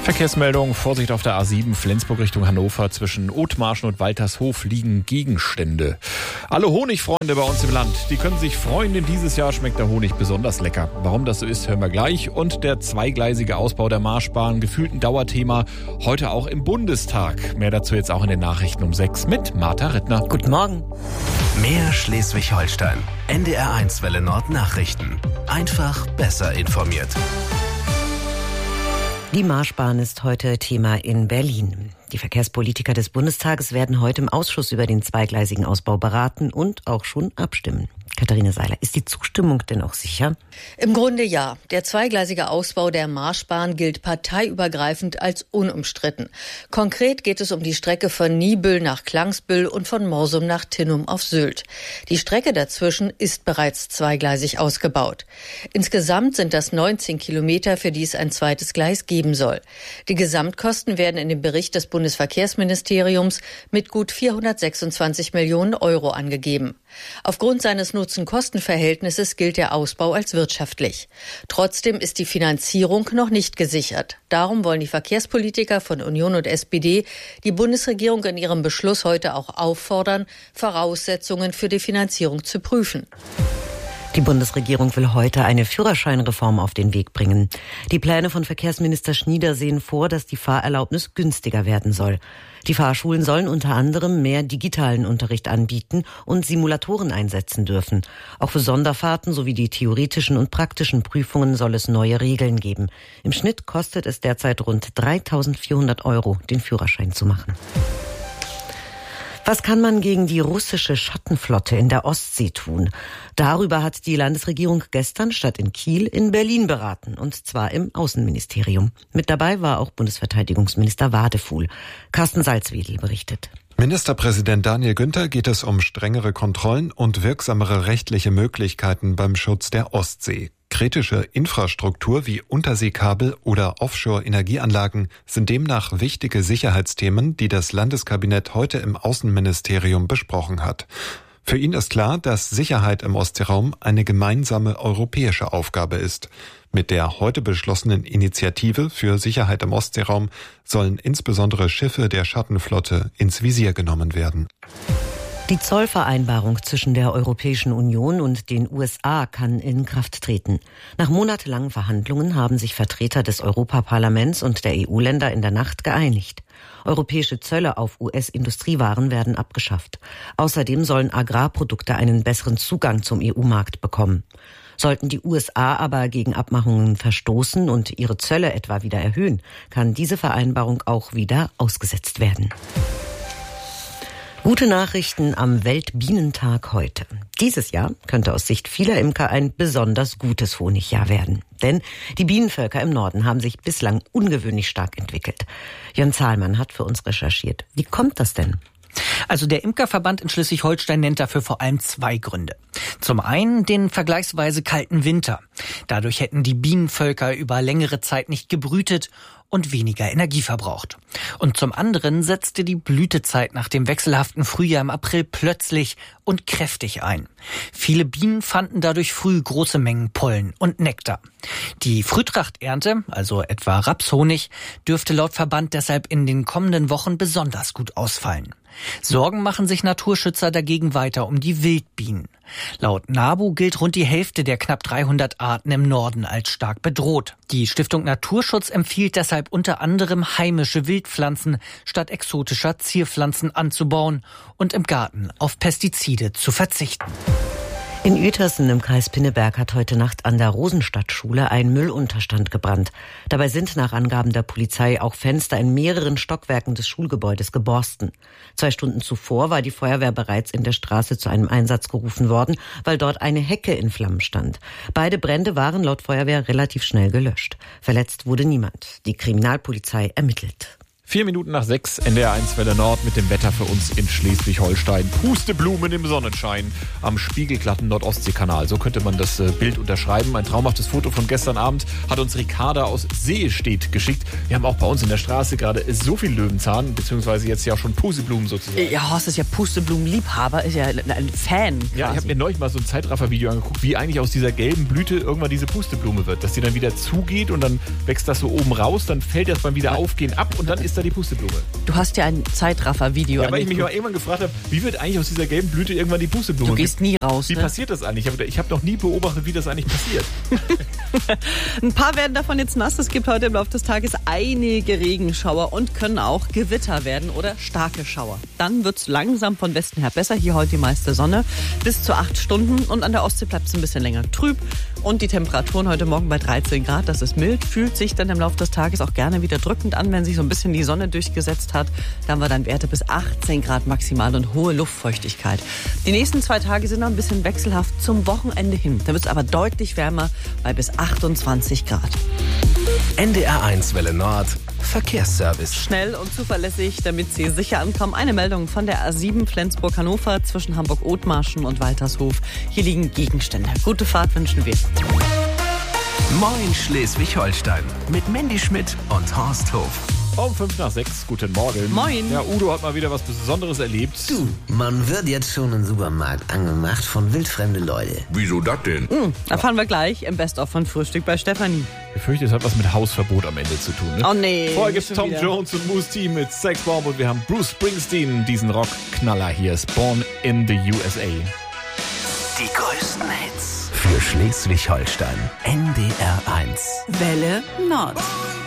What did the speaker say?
Verkehrsmeldung, Vorsicht auf der A7 Flensburg Richtung Hannover. Zwischen Othmarschen und Waltershof liegen Gegenstände. Alle Honigfreunde bei uns im Land, die können sich freuen, denn dieses Jahr schmeckt der Honig besonders lecker. Warum das so ist, hören wir gleich. Und der zweigleisige Ausbau der Marschbahn, gefühlt ein Dauerthema, heute auch im Bundestag. Mehr dazu jetzt auch in den Nachrichten um 6 mit Martha Rittner. Guten Morgen. Mehr Schleswig-Holstein. NDR1 Welle Nord Nachrichten. Einfach besser informiert. Die Marschbahn ist heute Thema in Berlin. Die Verkehrspolitiker des Bundestages werden heute im Ausschuss über den zweigleisigen Ausbau beraten und auch schon abstimmen. Katharina Seiler, ist die Zustimmung denn auch sicher? Im Grunde ja. Der zweigleisige Ausbau der Marschbahn gilt parteiübergreifend als unumstritten. Konkret geht es um die Strecke von Niebüll nach Klangsbüll und von Morsum nach Tinnum auf Sylt. Die Strecke dazwischen ist bereits zweigleisig ausgebaut. Insgesamt sind das 19 Kilometer, für die es ein zweites Gleis geben soll. Die Gesamtkosten werden in dem Bericht des Bundesverkehrsministeriums mit gut 426 Millionen Euro angegeben. Aufgrund seines Nutzen-Kosten-Verhältnisses gilt der Ausbau als wirtschaftlich. Trotzdem ist die Finanzierung noch nicht gesichert. Darum wollen die Verkehrspolitiker von Union und SPD die Bundesregierung in ihrem Beschluss heute auch auffordern, Voraussetzungen für die Finanzierung zu prüfen. Die Bundesregierung will heute eine Führerscheinreform auf den Weg bringen. Die Pläne von Verkehrsminister Schnieder sehen vor, dass die Fahrerlaubnis günstiger werden soll. Die Fahrschulen sollen unter anderem mehr digitalen Unterricht anbieten und Simulatoren einsetzen dürfen. Auch für Sonderfahrten sowie die theoretischen und praktischen Prüfungen soll es neue Regeln geben. Im Schnitt kostet es derzeit rund 3.400 Euro, den Führerschein zu machen. Was kann man gegen die russische Schattenflotte in der Ostsee tun? Darüber hat die Landesregierung gestern statt in Kiel in Berlin beraten, und zwar im Außenministerium. Mit dabei war auch Bundesverteidigungsminister Wadefuhl. Carsten Salzwedel berichtet. Ministerpräsident Daniel Günther geht es um strengere Kontrollen und wirksamere rechtliche Möglichkeiten beim Schutz der Ostsee. Kritische Infrastruktur wie Unterseekabel oder Offshore-Energieanlagen sind demnach wichtige Sicherheitsthemen, die das Landeskabinett heute im Außenministerium besprochen hat. Für ihn ist klar, dass Sicherheit im Ostseeraum eine gemeinsame europäische Aufgabe ist. Mit der heute beschlossenen Initiative für Sicherheit im Ostseeraum sollen insbesondere Schiffe der Schattenflotte ins Visier genommen werden. Die Zollvereinbarung zwischen der Europäischen Union und den USA kann in Kraft treten. Nach monatelangen Verhandlungen haben sich Vertreter des Europaparlaments und der EU-Länder in der Nacht geeinigt. Europäische Zölle auf US-Industriewaren werden abgeschafft. Außerdem sollen Agrarprodukte einen besseren Zugang zum EU-Markt bekommen. Sollten die USA aber gegen Abmachungen verstoßen und ihre Zölle etwa wieder erhöhen, kann diese Vereinbarung auch wieder ausgesetzt werden. Gute Nachrichten am Weltbienentag heute. Dieses Jahr könnte aus Sicht vieler Imker ein besonders gutes Honigjahr werden. Denn die Bienenvölker im Norden haben sich bislang ungewöhnlich stark entwickelt. Jörn Zahlmann hat für uns recherchiert. Wie kommt das denn? Also der Imkerverband in Schleswig-Holstein nennt dafür vor allem zwei Gründe. Zum einen den vergleichsweise kalten Winter. Dadurch hätten die Bienenvölker über längere Zeit nicht gebrütet und weniger Energie verbraucht. Und zum anderen setzte die Blütezeit nach dem wechselhaften Frühjahr im April plötzlich und kräftig ein. Viele Bienen fanden dadurch früh große Mengen Pollen und Nektar. Die Frühtrachternte, also etwa Rapshonig, dürfte laut Verband deshalb in den kommenden Wochen besonders gut ausfallen. Sorgen machen sich Naturschützer dagegen weiter um die Wildbienen. Laut NABU gilt rund die Hälfte der knapp 300 Arten im Norden als stark bedroht. Die Stiftung Naturschutz empfiehlt deshalb unter anderem heimische Wildpflanzen statt exotischer Zierpflanzen anzubauen und im Garten auf Pestizide zu verzichten. In Uetersen im Kreis Pinneberg hat heute Nacht an der Rosenstadtschule ein Müllunterstand gebrannt. Dabei sind nach Angaben der Polizei auch Fenster in mehreren Stockwerken des Schulgebäudes geborsten. 2 Stunden zuvor war die Feuerwehr bereits in der Straße zu einem Einsatz gerufen worden, weil dort eine Hecke in Flammen stand. Beide Brände waren laut Feuerwehr relativ schnell gelöscht. Verletzt wurde niemand. Die Kriminalpolizei ermittelt. 4 Minuten nach 6, NDR1 Welle Nord mit dem Wetter für uns in Schleswig-Holstein. Pusteblumen im Sonnenschein am spiegelglatten Nordostseekanal. So könnte man das Bild unterschreiben. Ein traumhaftes Foto von gestern Abend hat uns Ricarda aus Sehestedt geschickt. Wir haben auch bei uns in der Straße gerade so viel Löwenzahn, beziehungsweise jetzt ja auch schon Pusteblumen sozusagen. Ja, Horst ist ja Pusteblumenliebhaber, ist ja ein Fan quasi. Ja, ich habe mir neulich mal so ein Zeitraffer-Video angeguckt, wie eigentlich aus dieser gelben Blüte irgendwann diese Pusteblume wird. Dass die dann wieder zugeht und dann wächst das so oben raus, dann fällt das beim Wiederaufgehen ab und dann ist da die Pusteblume. Du hast ja ein Zeitraffer-Video. Ja, weil ich mich mal irgendwann gefragt habe, wie wird eigentlich aus dieser gelben Blüte irgendwann die Pusteblume? Du gehst nie raus. Wie passiert das eigentlich? Ich habe noch nie beobachtet, wie das eigentlich passiert. Ein paar werden davon jetzt nass. Es gibt heute im Laufe des Tages einige Regenschauer und können auch Gewitter werden oder starke Schauer. Dann wird es langsam von Westen her besser. Hier heute die meiste Sonne bis zu 8 Stunden und an der Ostsee bleibt es ein bisschen länger trüb. Und die Temperaturen heute Morgen bei 13 Grad, das ist mild, fühlt sich dann im Laufe des Tages auch gerne wieder drückend an, wenn sich so ein bisschen die Sonne durchgesetzt hat. Da haben wir dann Werte bis 18 Grad maximal und hohe Luftfeuchtigkeit. Die nächsten 2 Tage sind noch ein bisschen wechselhaft zum Wochenende hin. Da wird es aber deutlich wärmer bei bis 28 Grad. NDR1 Welle Nord Verkehrsservice. Schnell und zuverlässig, damit Sie sicher ankommen. Eine Meldung von der A7 Flensburg-Hannover zwischen Hamburg-Othmarschen und Waltershof. Hier liegen Gegenstände. Gute Fahrt wünschen wir. Moin Schleswig-Holstein mit Mandy Schmidt und Horst Hof. Um 5 nach 6, guten Morgen. Moin. Ja, Udo hat mal wieder was Besonderes erlebt. Du, man wird jetzt schon im Supermarkt angemacht von wildfremde Leute. Wieso das denn? Erfahren wir gleich im Best-of von Frühstück bei Stefanie. Ich fürchte, es hat was mit Hausverbot am Ende zu tun. Ne? Oh nee. Vorher gibt's schon Tom wieder. Jones und Moose T mit Sexbomb und wir haben Bruce Springsteen, diesen Rockknaller hier, ist Born in the USA. Die größten Hits für Schleswig-Holstein. NDR1. Welle Nord.